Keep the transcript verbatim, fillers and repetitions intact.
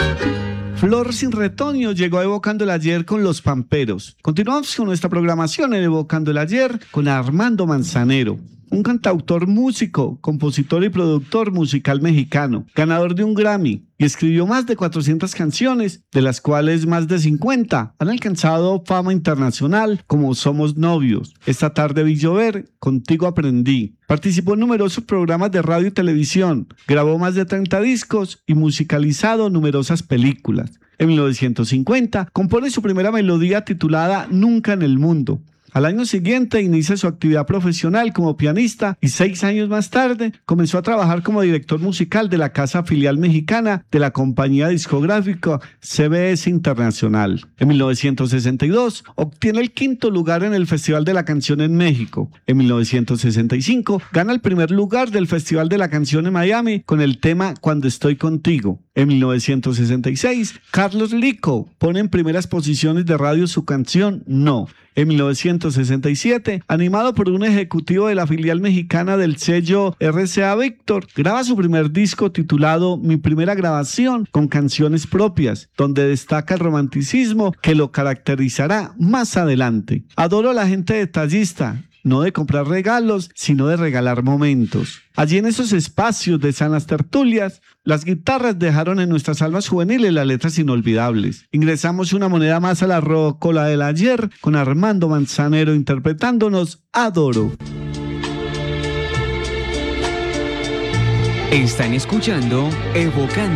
Flor sin retoño llegó a Evocando el Ayer con Los Pamperos. Continuamos con nuestra programación en Evocando el Ayer con Armando Manzanero, un cantautor, músico, compositor y productor musical mexicano, ganador de un Grammy, y escribió más de cuatrocientas canciones, de las cuales más de cincuenta han alcanzado fama internacional, como Somos Novios, Esta tarde vi llover, Contigo aprendí. Participó en numerosos programas de radio y televisión, grabó más de treinta discos y musicalizado numerosas películas. En mil novecientos cincuenta compone su primera melodía titulada Nunca en el Mundo. Al año siguiente inicia su actividad profesional como pianista y seis años más tarde comenzó a trabajar como director musical de la casa filial mexicana de la compañía discográfica C B S Internacional. En mil novecientos sesenta y dos obtiene el quinto lugar en el Festival de la Canción en México. En mil novecientos sesenta y cinco gana el primer lugar del Festival de la Canción en Miami con el tema Cuando estoy contigo. En mil novecientos sesenta y seis, Carlos Lico pone en primeras posiciones de radio su canción No. En mil novecientos sesenta y siete, animado por un ejecutivo de la filial mexicana del sello R C A Víctor, graba su primer disco titulado Mi Primera Grabación, con canciones propias, donde destaca el romanticismo que lo caracterizará más adelante. Adoro a la gente detallista, no de comprar regalos, sino de regalar momentos. Allí en esos espacios de sanas tertulias, las guitarras dejaron en nuestras almas juveniles las letras inolvidables. Ingresamos una moneda más a la rocola del ayer con Armando Manzanero interpretándonos Adoro. Están escuchando Evocando